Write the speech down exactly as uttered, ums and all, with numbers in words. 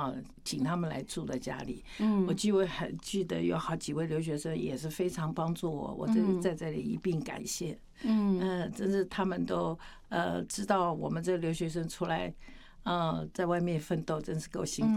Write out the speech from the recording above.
啊，请他们来住在家里。 嗯， 我记得很记得有好几位留学生也是非常帮助我，我这在这里一并感谢。嗯嗯，真是他们都呃知道我们这留学生出来，呃，在外面奋斗真是够辛苦。